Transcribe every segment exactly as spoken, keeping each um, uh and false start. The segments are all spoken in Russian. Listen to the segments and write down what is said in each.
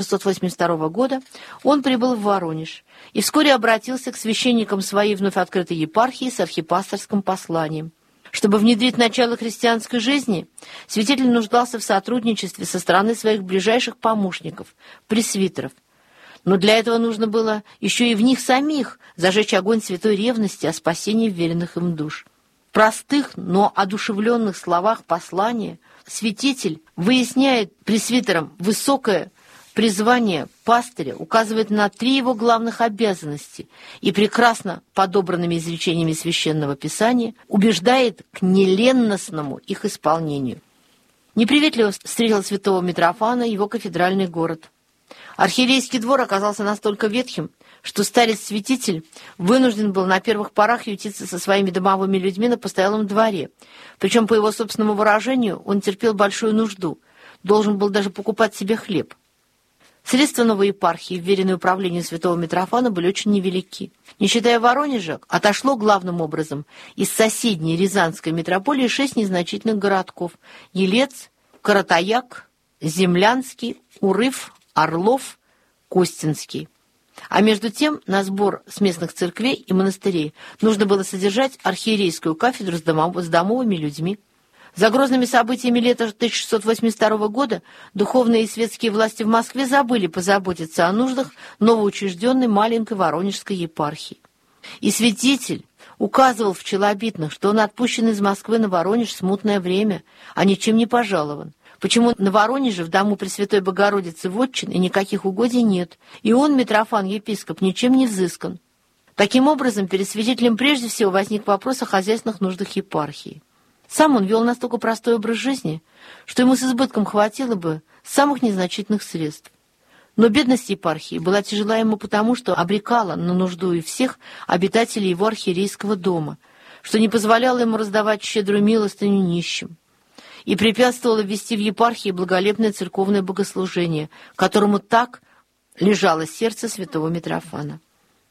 шестьсот восемьдесят второго года он прибыл в Воронеж и вскоре обратился к священникам своей вновь открытой епархии с архипасторским посланием. Чтобы внедрить начало христианской жизни, святитель нуждался в сотрудничестве со стороны своих ближайших помощников, пресвитеров. Но для этого нужно было еще и в них самих зажечь огонь святой ревности о спасении вверенных им душ. В простых, но одушевленных словах послания святитель выясняет пресвитерам высокое призвание пастыря, указывает на три его главных обязанности и прекрасно подобранными изречениями Священного Писания убеждает к неленностному их исполнению. Неприветливо встретил святого Митрофана его кафедральный город. Архиерейский двор оказался настолько ветхим, что старец-святитель вынужден был на первых порах ютиться со своими домовыми людьми на постоялом дворе. Причем, по его собственному выражению, он терпел большую нужду, должен был даже покупать себе хлеб. Средства новой епархии, вверенные управлению святого Митрофана, были очень невелики. Не считая Воронежа, отошло главным образом из соседней Рязанской митрополии шесть незначительных городков – Елец, Каратаяк, Землянский, Урыв, Орлов, Костинский. А между тем на сбор с местных церквей и монастырей нужно было содержать архиерейскую кафедру с, домов, с домовыми людьми. За грозными событиями лета тысяча шестьсот восемьдесят второго года духовные и светские власти в Москве забыли позаботиться о нуждах новоучрежденной маленькой Воронежской епархии. И святитель указывал в челобитных, что он отпущен из Москвы на Воронеж в смутное время, а ничем не пожалован. Почему на Воронеже в дому Пресвятой Богородицы вотчин и никаких угодий нет, и он, Митрофан, епископ, ничем не взыскан. Таким образом, перед святителем прежде всего возник вопрос о хозяйственных нуждах епархии. Сам он вел настолько простой образ жизни, что ему с избытком хватило бы самых незначительных средств. Но бедность епархии была тяжела ему потому, что обрекала на нужду и всех обитателей его архиерейского дома, что не позволяло ему раздавать щедрую милостыню нищим, и препятствовало ввести в епархии благолепное церковное богослужение, которому так лежало сердце святого Митрофана.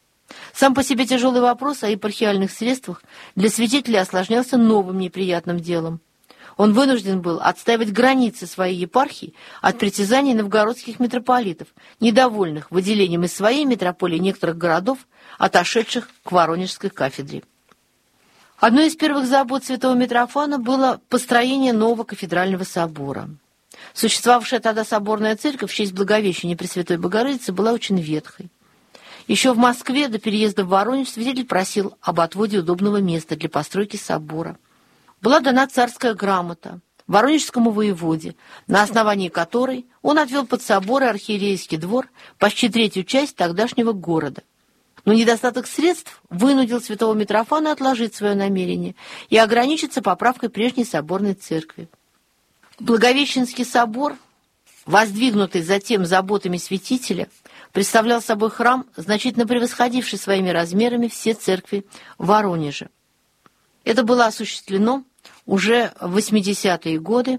Сам по себе тяжелый вопрос о епархиальных средствах для святителя осложнялся новым неприятным делом. Он вынужден был отстаивать границы своей епархии от притязаний новгородских митрополитов, недовольных выделением из своей митрополии некоторых городов, отошедших к Воронежской кафедре. Одной из первых забот святого Митрофана было построение нового кафедрального собора. Существовавшая тогда соборная церковь в честь Благовещения Пресвятой Богородицы была очень ветхой. Еще в Москве до переезда в Воронеж святитель просил об отводе удобного места для постройки собора. Была дана царская грамота воронежскому воеводе, на основании которой он отвел под собор и архиерейский двор почти третью часть тогдашнего города. Но недостаток средств вынудил святого Митрофана отложить свое намерение и ограничиться поправкой прежней соборной церкви. Благовещенский собор, воздвигнутый затем заботами святителя, представлял собой храм, значительно превосходивший своими размерами все церкви Воронежа. Это было осуществлено уже в восьмидесятые годы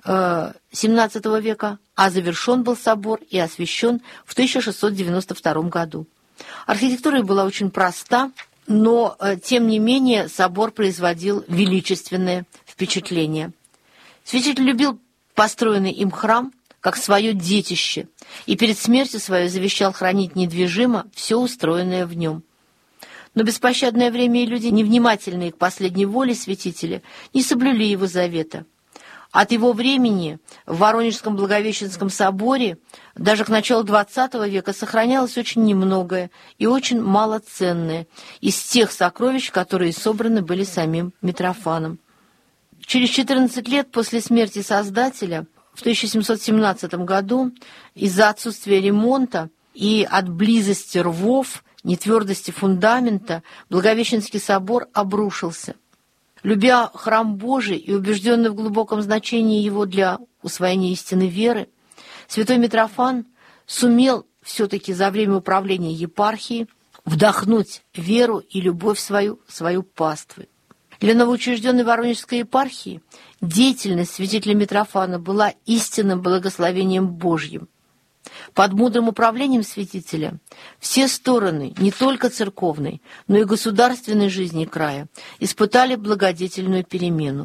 семнадцатого века, а завершен был собор и освящен в тысяча шестьсот девяносто втором году. Архитектура была очень проста, но, тем не менее, собор производил величественное впечатление. Святитель любил построенный им храм как свое детище, и перед смертью своей завещал хранить недвижимо все устроенное в нем. Но беспощадное время и люди, невнимательные к последней воле святителя, не соблюли его завета. От его времени в Воронежском Благовещенском соборе даже к началу двадцатого века сохранялось очень немногое и очень малоценное из тех сокровищ, которые собраны были самим Митрофаном. Через четырнадцать лет после смерти Создателя, в тысяча семьсот семнадцатом году, из-за отсутствия ремонта и от близости рвов, нетвердости фундамента, Благовещенский собор обрушился. Любя храм Божий и убежденный в глубоком значении его для усвоения истинной веры, святой Митрофан сумел все-таки за время управления епархией вдохнуть веру и любовь свою, свою паствы. Для новоучрежденной Воронежской епархии деятельность святителя Митрофана была истинным благословением Божьим. Под мудрым управлением святителя все стороны, не только церковной, но и государственной жизни края, испытали благодетельную перемену.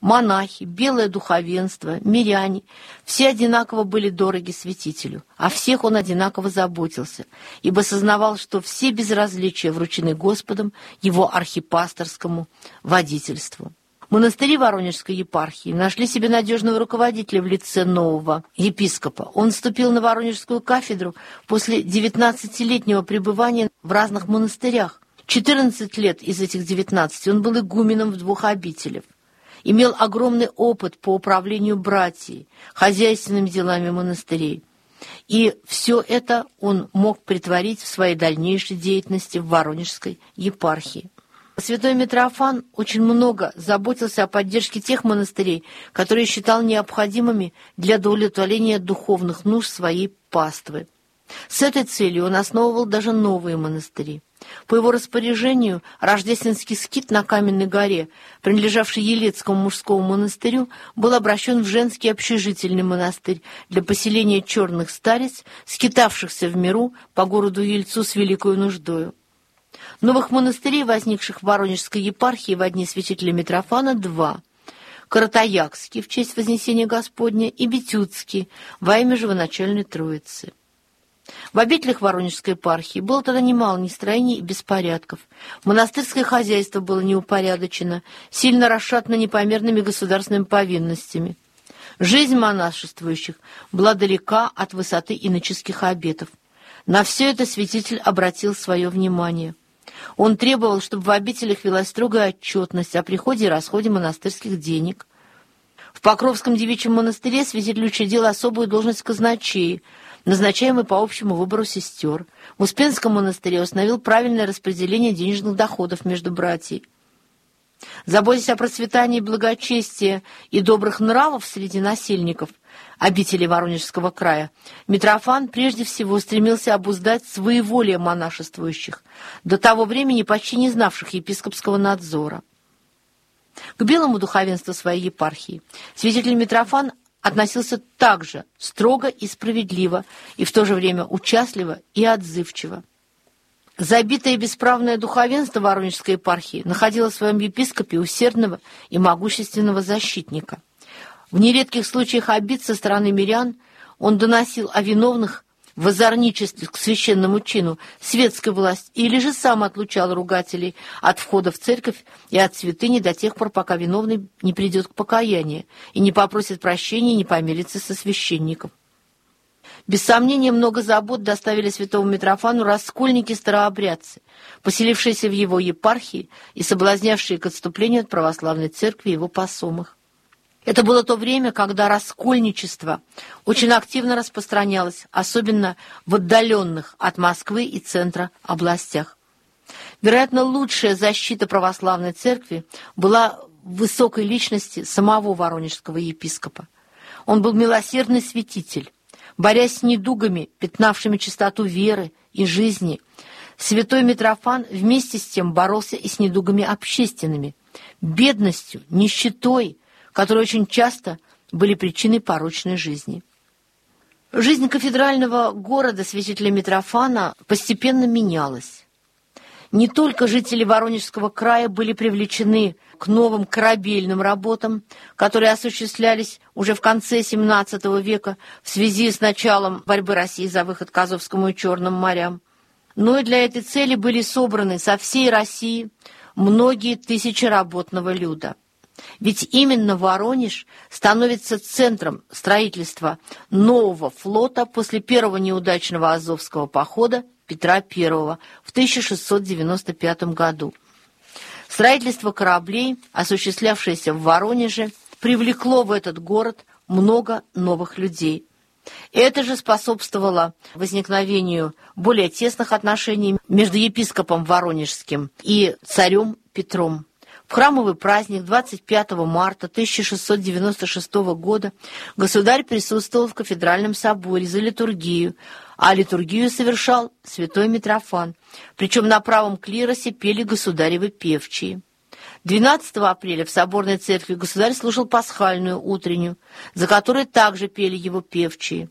монахи, белое духовенство, миряне – все одинаково были дороги святителю, о всех он одинаково заботился, ибо сознавал, что все безразличия вручены Господом его архипасторскому водительству. Монастыри Воронежской епархии нашли себе надежного руководителя в лице нового епископа. Он вступил на Воронежскую кафедру после девятнадцатилетнего пребывания в разных монастырях. четырнадцать лет из этих девятнадцати он был игуменом в двух обителях. Имел огромный опыт по управлению братьей, хозяйственными делами монастырей. И все это он мог претворить в своей дальнейшей деятельности в Воронежской епархии. Святой Митрофан очень много заботился о поддержке тех монастырей, которые считал необходимыми для удовлетворения духовных нужд своей паствы. С этой целью он основывал даже новые монастыри. По его распоряжению рождественский скит на Каменной горе, принадлежавший Елецкому мужскому монастырю, был обращен в женский общежительный монастырь для поселения черных старец, скитавшихся в миру по городу Ельцу с великою нуждою. Новых монастырей, возникших в Воронежской епархии во дни святителя Митрофана, два. Каратаякский в честь Вознесения Господня и Бетюцкий во имя Живоначальной Троицы. В обителях Воронежской епархии было тогда немало нестроений и беспорядков. Монастырское хозяйство было неупорядочено, сильно расшатано непомерными государственными повинностями. Жизнь монашествующих была далека от высоты иноческих обетов. На все это святитель обратил свое внимание. Он требовал, чтобы в обителях велась строгая отчетность о приходе и расходе монастырских денег. В Покровском девичьем монастыре святитель учредил особую должность казначея, назначаемый по общему выбору сестер. В Успенском монастыре установил правильное распределение денежных доходов между братьями. Заботясь о процветании благочестия и добрых нравов среди насельников обители Воронежского края, Митрофан прежде всего стремился обуздать своеволие монашествующих, до того времени почти не знавших епископского надзора. К белому духовенству своей епархии святитель Митрофан относился также строго и справедливо, и в то же время участливо и отзывчиво. Забитое бесправное духовенство Воронежской епархии находило в своем епископе усердного и могущественного защитника. В нередких случаях обид со стороны мирян он доносил о виновных в озорничестве к священному чину светской власти или же сам отлучал ругателей от входа в церковь и от святыни до тех пор, пока виновный не придет к покаянию и не попросит прощения и не помирится со священником. Без сомнения, много забот доставили святому Митрофану раскольники-старообрядцы, поселившиеся в его епархии и соблазнявшие к отступлению от православной церкви его посомых. Это было то время, когда раскольничество очень активно распространялось, особенно в отдаленных от Москвы и центра областях. Вероятно, лучшая защита православной церкви была в высокой личности самого воронежского епископа. Он был милосердный святитель. Борясь с недугами, пятнавшими чистоту веры и жизни, святой Митрофан вместе с тем боролся и с недугами общественными, бедностью, нищетой, которые очень часто были причиной порочной жизни. Жизнь кафедрального города святителя Митрофана постепенно менялась. Не только жители Воронежского края были привлечены к новым корабельным работам, которые осуществлялись уже в конце семнадцатого века в связи с началом борьбы России за выход к Азовскому и Черным морям, но и для этой цели были собраны со всей России многие тысячи работного люда. Ведь именно Воронеж становится центром строительства нового флота после первого неудачного Азовского похода Петра Первого в тысяча шестьсот девяносто пятом году. Строительство кораблей, осуществлявшееся в Воронеже, привлекло в этот город много новых людей. Это же способствовало возникновению более тесных отношений между епископом Воронежским и царем Петром. В храмовый праздник двадцать пятого марта тысяча шестьсот девяносто шестого года государь присутствовал в кафедральном соборе за литургию, а литургию совершал святой Митрофан, причем на правом клиросе пели государевы певчие. двенадцатого апреля в соборной церкви государь служил пасхальную утреннюю, за которой также пели его певчие.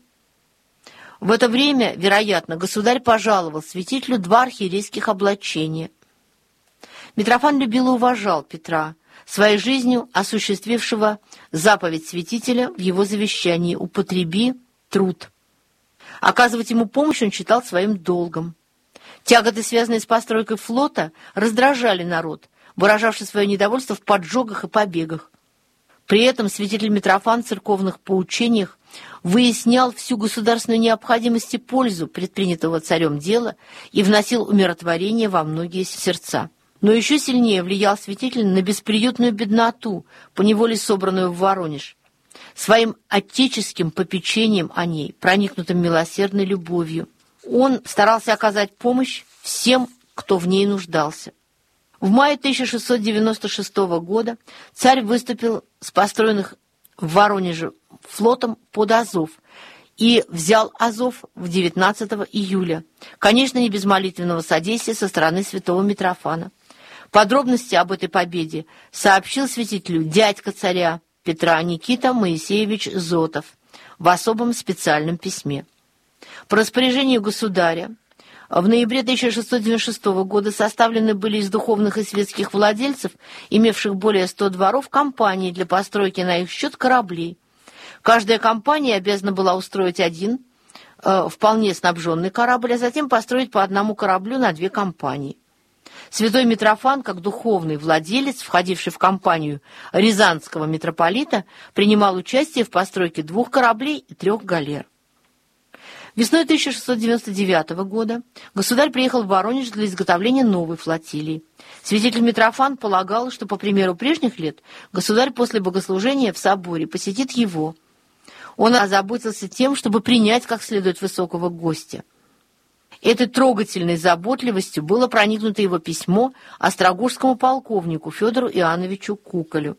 В это время, вероятно, государь пожаловал святителю два архиерейских облачения. Митрофан любил и уважал Петра, своей жизнью осуществившего заповедь святителя в его завещании «Употреби труд». Оказывать ему помощь он считал своим долгом. Тяготы, связанные с постройкой флота, раздражали народ, выражавший свое недовольство в поджогах и побегах. При этом святитель Митрофан в церковных поучениях выяснял всю государственную необходимость и пользу предпринятого царем дела и вносил умиротворение во многие сердца. Но еще сильнее влиял святитель на бесприютную бедноту, поневоле собранную в Воронеж, своим отеческим попечением о ней, проникнутым милосердной любовью. Он старался оказать помощь всем, кто в ней нуждался. В мае тысяча шестьсот девяносто шестого года царь выступил с построенных в Воронеже флотом под Азов и взял Азов в девятнадцатого июля, конечно, не без молитвенного содействия со стороны святого Митрофана. Подробности об этой победе сообщил святителю дядька царя Петра Никита Моисеевич Зотов в особом специальном письме. По распоряжению государя в ноябре тысяча шестьсот девяносто шестого года составлены были из духовных и светских владельцев, имевших более ста дворов, компании для постройки на их счет кораблей. Каждая компания обязана была устроить один э, вполне снабженный корабль, а затем построить по одному кораблю на две компании. Святой Митрофан, как духовный владелец, входивший в компанию рязанского митрополита, принимал участие в постройке двух кораблей и трех галер. Весной тысяча шестьсот девяносто девятого года государь приехал в Воронеж для изготовления новой флотилии. Святитель Митрофан полагал, что, по примеру прежних лет, государь после богослужения в соборе посетит его. Он озаботился тем, чтобы принять как следует высокого гостя. Этой трогательной заботливостью было проникнуто его письмо острогожскому полковнику Федору Иоанновичу Куколю.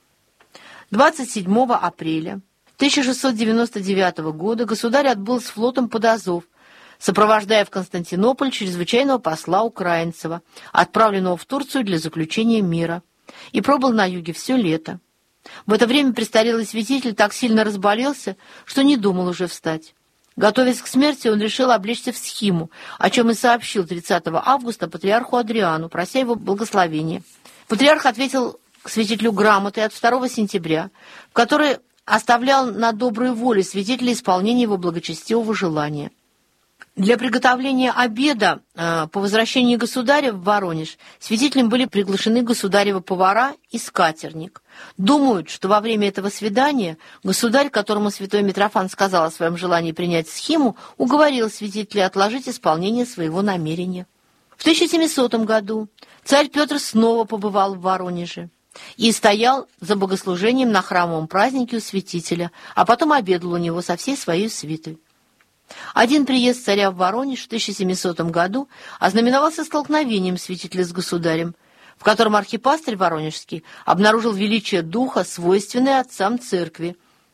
двадцать седьмого апреля тысяча шестьсот девяносто девятого года государь отбыл с флотом под Азов, сопровождая в Константинополь чрезвычайного посла Украинцева, отправленного в Турцию для заключения мира, и пробыл на юге все лето. В это время престарелый святитель так сильно разболелся, что не думал уже встать. Готовясь к смерти, он решил облечься в схиму, о чем и сообщил тридцатого августа патриарху Адриану, прося его благословения. Патриарх ответил к святителю грамотой от второго сентября, в которой оставлял на добрую волю святителя исполнение его благочестивого желания. Для приготовления обеда э, по возвращении государя в Воронеж святителям были приглашены государевы повара и скатерник. Думают, что во время этого свидания государь, которому святой Митрофан сказал о своем желании принять схиму, уговорил святителя отложить исполнение своего намерения. В тысяча семисотом году царь Петр снова побывал в Воронеже и стоял за богослужением на храмовом празднике у святителя, а потом обедал у него со всей своей свитой. Один приезд царя в Воронеж в тысяча семисотом году ознаменовался столкновением святителя с государем, в котором архипастырь Воронежский обнаружил величие духа, свойственное отцам церкви.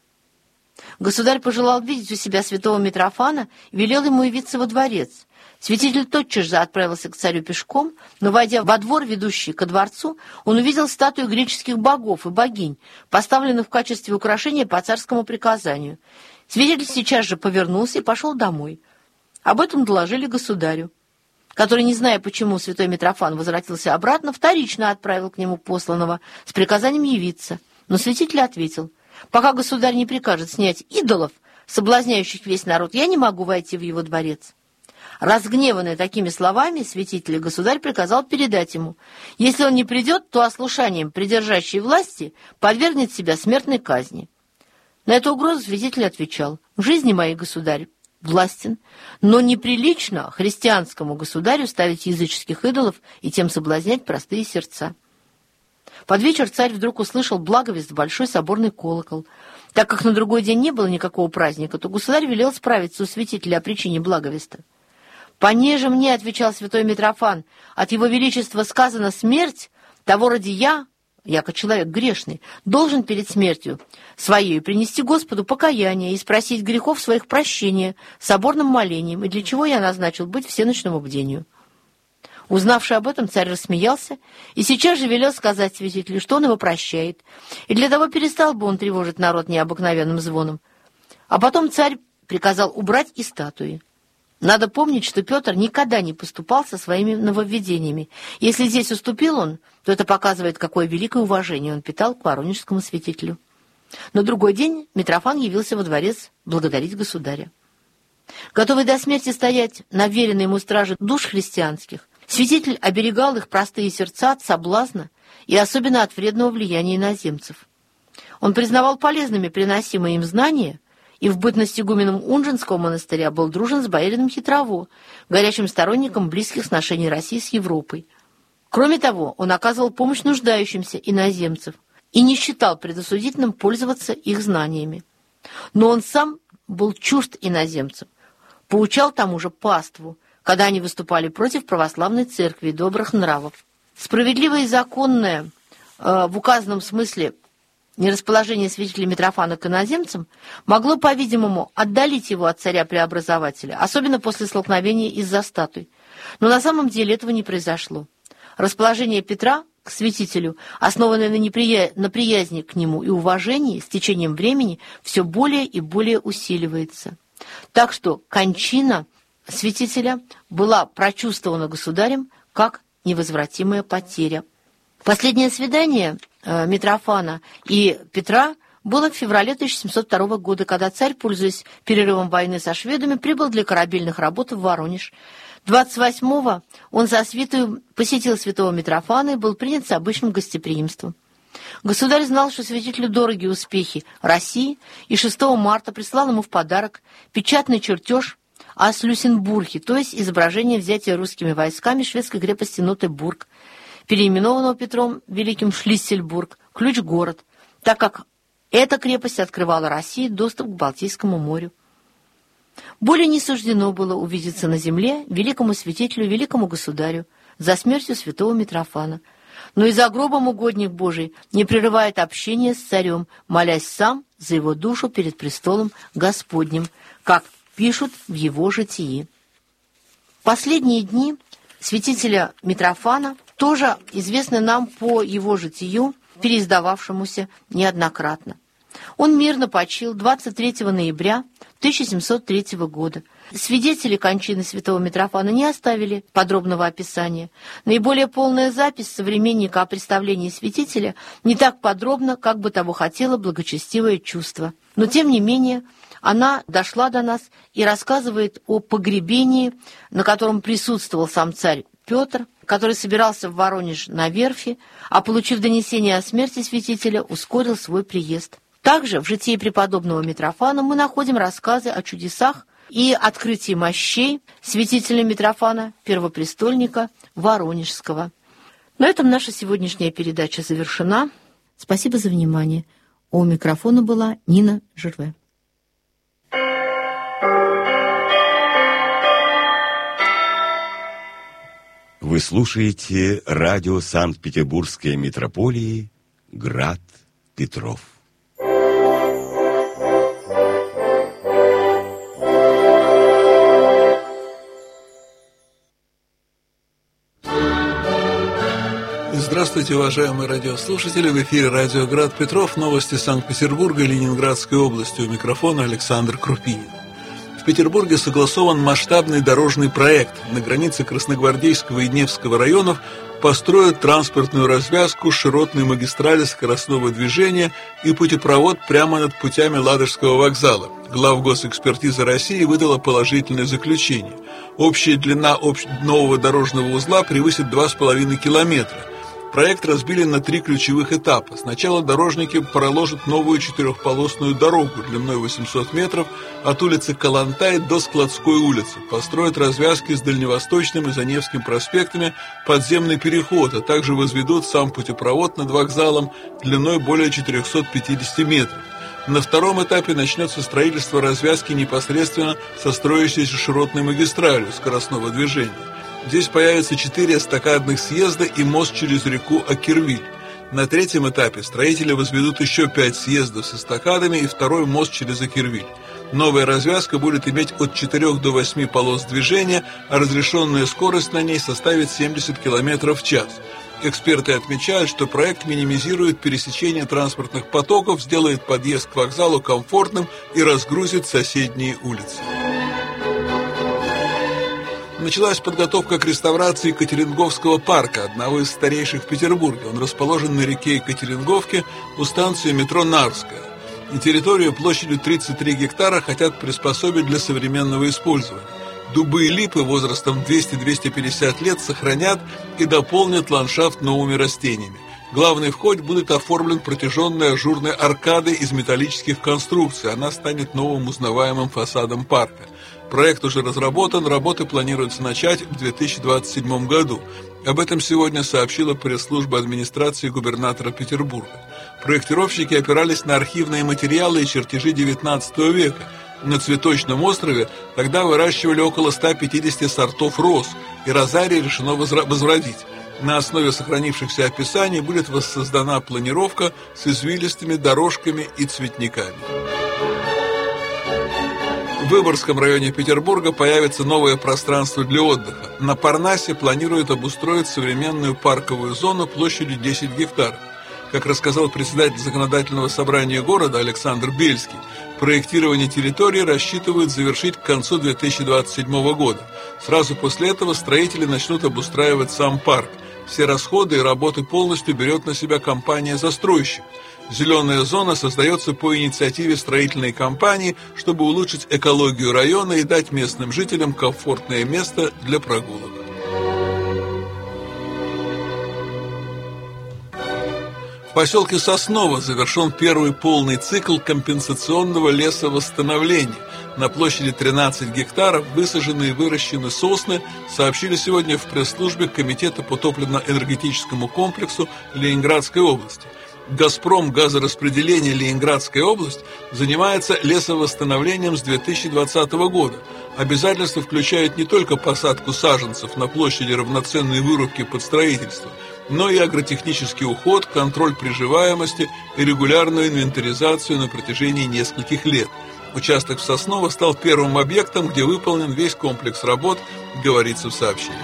Государь пожелал видеть у себя святого Митрофана и велел ему явиться во дворец. Святитель тотчас же отправился к царю пешком, но, войдя во двор, ведущий ко дворцу, он увидел статуи греческих богов и богинь, поставленных в качестве украшения по царскому приказанию. Святитель сейчас же повернулся и пошел домой. Об этом доложили государю, который, не зная, почему святой Митрофан возвратился обратно, вторично отправил к нему посланного с приказанием явиться. Но святитель ответил: «Пока государь не прикажет снять идолов, соблазняющих весь народ, я не могу войти в его дворец». Разгневанный такими словами святителя, государь приказал передать ему: если он не придет, то ослушанием придержащей власти подвергнет себя смертной казни. На эту угрозу святитель отвечал: «В жизни моей, государь, властен, но неприлично христианскому государю ставить языческих идолов и тем соблазнять простые сердца». Под вечер царь вдруг услышал благовест в большой соборный колокол. Так как на другой день не было никакого праздника, то государь велел справиться у святителя о причине благовеста. «Понеже мне, — отвечал святой Митрофан, — от его величества сказано смерть, того ради я, яко человек грешный, должен перед смертью своей принести Господу покаяние и спросить грехов своих прощения соборным молением, и для чего я назначил быть всеночному бдению». Узнавший об этом, царь рассмеялся и сейчас же велел сказать святителю, что он его прощает, и для того перестал бы он тревожить народ необыкновенным звоном. А потом царь приказал убрать и статуи. Надо помнить, что Петр никогда не поступал со своими нововведениями. Если здесь уступил он, то это показывает, какое великое уважение он питал к воронежскому святителю. На другой день Митрофан явился во дворец благодарить государя. Готовый до смерти стоять на веренной ему страже душ христианских, святитель оберегал их простые сердца от соблазна и особенно от вредного влияния иноземцев. Он признавал полезными приносимые им знания и в бытность игуменом Унжинского монастыря был дружен с боярином Хитрово, горячим сторонником близких сношений России с Европой. Кроме того, он оказывал помощь нуждающимся иноземцев и не считал предосудительным пользоваться их знаниями. Но он сам был чужд иноземцам, поучал тому же паству, когда они выступали против православной церкви и добрых нравов. Справедливое и законное э, в указанном смысле нерасположение святителя Митрофана к иноземцам могло, по-видимому, отдалить его от царя-преобразователя, особенно после столкновения из-за статуй. Но на самом деле этого не произошло. Расположение Петра к святителю, основанное на, неприя... на приязни к нему и уважении, с течением времени все более и более усиливается. Так что кончина святителя была прочувствована государем как невозвратимая потеря. Последнее свидание э, Митрофана и Петра было в феврале тысяча семьсот второго года, когда царь, пользуясь перерывом войны со шведами, прибыл для корабельных работ в Воронеж. двадцать восьмого он со свитою посетил святого Митрофана и был принят с обычным гостеприимством. Государь знал, что святителю дороги успехи России, и шестого марта прислал ему в подарок печатный чертеж о Слюсенбурге, то есть изображение взятия русскими войсками шведской крепости Нотебург, переименованного Петром Великим Шлиссельбург, ключ-город, так как эта крепость открывала России доступ к Балтийскому морю. Более не суждено было увидеться на земле великому святителю, великому государю, за смертью святого Митрофана. Но и за гробом угодник Божий не прерывает общение с царем, молясь сам за его душу перед престолом Господним, как пишут в его житии. Последние дни святителя Митрофана тоже известны нам по его житию, переиздававшемуся неоднократно. Он мирно почил двадцать третьего ноября тысяча семьсот третьего года. Свидетели кончины святого Митрофана не оставили подробного описания. Наиболее полная запись современника о представлении святителя не так подробна, как бы того хотело благочестивое чувство. Но, тем не менее, она дошла до нас и рассказывает о погребении, на котором присутствовал сам царь Петр, который собирался в Воронеж на верфи, а, получив донесение о смерти святителя, ускорил свой приезд. Также в житии преподобного Митрофана мы находим рассказы о чудесах и открытии мощей святителя Митрофана, первопрестольника Воронежского. На этом наша сегодняшняя передача завершена. Спасибо за внимание. У микрофона была Нина Жерве. Вы слушаете радио Санкт-Петербургской митрополии «Град Петров». Здравствуйте, уважаемые радиослушатели! В эфире радио «Град Петров». Новости Санкт-Петербурга и Ленинградской области. У микрофона Александр Крупинин. В Петербурге согласован масштабный дорожный проект. На границе Красногвардейского и Невского районов построят транспортную развязку широтной магистрали скоростного движения и путепровод прямо над путями Ладожского вокзала. Главгосэкспертиза России выдала положительное заключение. Общая длина общ... нового дорожного узла превысит два с половиной километра. Проект разбили на три ключевых этапа. Сначала дорожники проложат новую четырехполосную дорогу длиной восемьсот метров от улицы Калантай до Складской улицы. Построят развязки с Дальневосточным и Заневским проспектами, подземный переход, а также возведут сам путепровод над вокзалом длиной более четырехсот пятидесяти метров. На втором этапе начнется строительство развязки непосредственно со строящейся широтной магистралью скоростного движения. Здесь появятся четыре эстакадных съезда и мост через реку Акервиль. На третьем этапе строители возведут еще пять съездов с эстакадами и второй мост через Акервиль. Новая развязка будет иметь от четырёх до восьми полос движения, а разрешенная скорость на ней составит семьдесят километров в час. Эксперты отмечают, что проект минимизирует пересечение транспортных потоков, сделает подъезд к вокзалу комфортным и разгрузит соседние улицы. Началась подготовка к реставрации Екатеринговского парка, одного из старейших в Петербурге. Он расположен на реке Екатеринговке у станции метро Нарвская. И территорию площадью тридцать три гектара хотят приспособить для современного использования. Дубы и липы возрастом двести - двести пятьдесят лет сохранят и дополнят ландшафт новыми растениями. Главный вход будет оформлен протяженной ажурной аркадой из металлических конструкций. Она станет новым узнаваемым фасадом парка. Проект уже разработан, работы планируется начать в две тысячи двадцать седьмом году. Об этом сегодня сообщила пресс-служба администрации губернатора Петербурга. Проектировщики опирались на архивные материалы и чертежи девятнадцатого века. На Цветочном острове тогда выращивали около ста пятидесяти сортов роз, и розарий решено возродить. На основе сохранившихся описаний будет воссоздана планировка с извилистыми дорожками и цветниками. В Выборгском районе Петербурга появится новое пространство для отдыха. На Парнасе планируют обустроить современную парковую зону площадью десять гектаров. Как рассказал председатель законодательного собрания города Александр Бельский, проектирование территории рассчитывают завершить к концу две тысячи двадцать седьмого года. Сразу после этого строители начнут обустраивать сам парк. Все расходы и работы полностью берет на себя компания-застройщик. Зеленая зона создается по инициативе строительной компании, чтобы улучшить экологию района и дать местным жителям комфортное место для прогулок. В поселке Сосново завершен первый полный цикл компенсационного лесовосстановления. На площади тринадцать гектаров высажены и выращены сосны, сообщили сегодня в пресс-службе Комитета по топливно-энергетическому комплексу Ленинградской области. «Газпром» газораспределение Ленинградская область занимается лесовосстановлением с две тысячи двадцатого года. Обязательства включают не только посадку саженцев на площади равноценной вырубки под строительство, но и агротехнический уход, контроль приживаемости и регулярную инвентаризацию на протяжении нескольких лет. Участок в Сосново стал первым объектом, где выполнен весь комплекс работ, говорится в сообщении.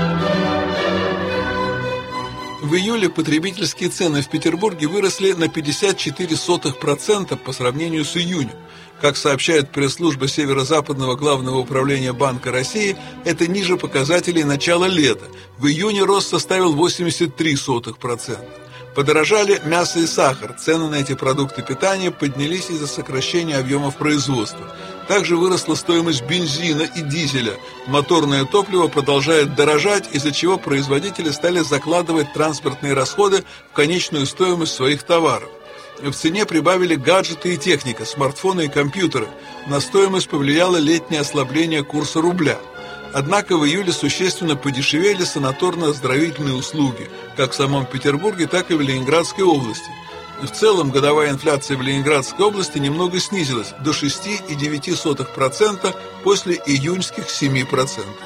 В июле потребительские цены в Петербурге выросли на пятьдесят четыре сотых процента по сравнению с июнем. Как сообщает пресс-служба Северо-Западного главного управления Банка России, это ниже показателей начала лета. В июне рост составил восемьдесят три сотых процента. Подорожали мясо и сахар. Цены на эти продукты питания поднялись из-за сокращения объемов производства. Также выросла стоимость бензина и дизеля. Моторное топливо продолжает дорожать, из-за чего производители стали закладывать транспортные расходы в конечную стоимость своих товаров. В цене прибавили гаджеты и техника, смартфоны и компьютеры. На стоимость повлияло летнее ослабление курса рубля. Однако в июле существенно подешевели санаторно-оздоровительные услуги, как в самом Петербурге, так и в Ленинградской области. В целом, годовая инфляция в Ленинградской области немного снизилась до шесть целых девять десятых процента после июньских семи процентов.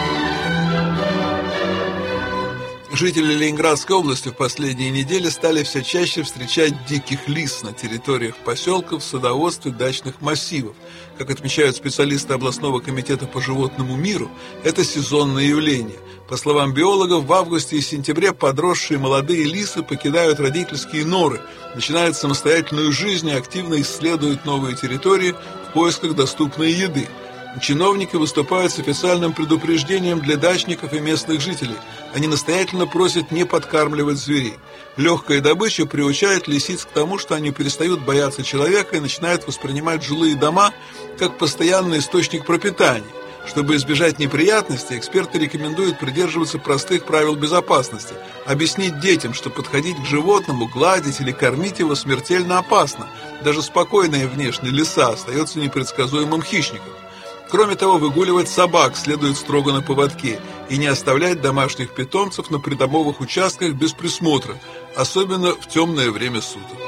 Жители Ленинградской области в последние недели стали все чаще встречать диких лис на территориях поселков, садоводств и дачных массивов. Как отмечают специалисты областного комитета по животному миру, это сезонное явление. По словам биологов, в августе и сентябре подросшие молодые лисы покидают родительские норы, начинают самостоятельную жизнь и активно исследуют новые территории в поисках доступной еды. Чиновники выступают с официальным предупреждением для дачников и местных жителей. Они настоятельно просят не подкармливать зверей. Легкая добыча приучает лисиц к тому, что они перестают бояться человека и начинают воспринимать жилые дома как постоянный источник пропитания. Чтобы избежать неприятностей, эксперты рекомендуют придерживаться простых правил безопасности. Объяснить детям, что подходить к животному, гладить или кормить его смертельно опасно. Даже спокойная внешне лиса остается непредсказуемым хищником. Кроме того, выгуливать собак следует строго на поводке и не оставлять домашних питомцев на придомовых участках без присмотра, особенно в темное время суток.